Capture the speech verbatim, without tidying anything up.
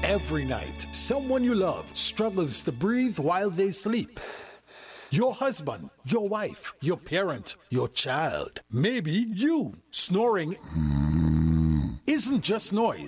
Every night, someone you love struggles to breathe while they sleep. Your husband, your wife, your parent, your child, maybe you. Snoring isn't just noise.